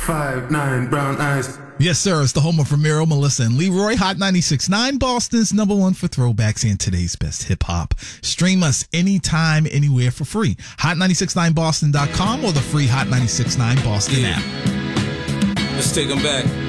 5'9", brown eyes. Yes, sir. It's the home of Ramiro, Melissa, and Leroy. Hot 96.9, Boston's #1 for throwbacks and today's best hip-hop. Stream us anytime, anywhere for free. Hot969boston.com or the free Hot 96.9 Boston app. Let's take them back.